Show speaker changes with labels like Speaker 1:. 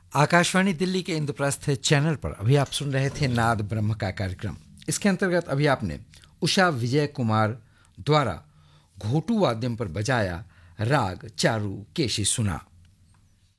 Speaker 1: आकाशवाणी दिल्ली के इंद्रप्रस्थ चैनल पर अभी आप सुन रहे थे नाद ब्रह्म का कार्यक्रम। इसके अंतर्गत अभी आपने उषा विजय कुमार द्वारा घोटू वाद्यम पर बजाया राग चारू केशी सुना।